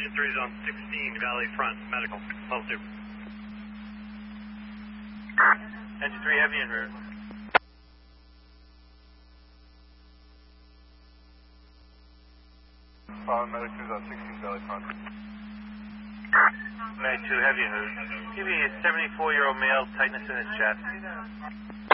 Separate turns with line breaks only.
Engine 3 is on 16, Valley Front, medical, level 2.
Engine 3 heavy en route.
Medic 2 is on 16, Valley Front.
Medic 2 heavy en route. Give me a 74-year-old male, tightness in his chest.